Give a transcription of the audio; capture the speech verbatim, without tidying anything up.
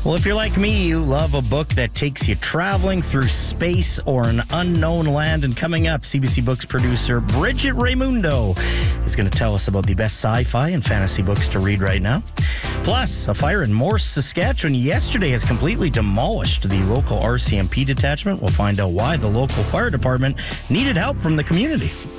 Well, if you're like me, you love a book that takes you traveling through space or an unknown land. And coming up, C B C Books producer Bridget Raimundo is going to tell us about the best sci-fi and fantasy books to read right now. Plus, a fire in Morse, Saskatchewan yesterday has completely demolished the local R C M P detachment. We'll find out why the local fire department needed help from the community.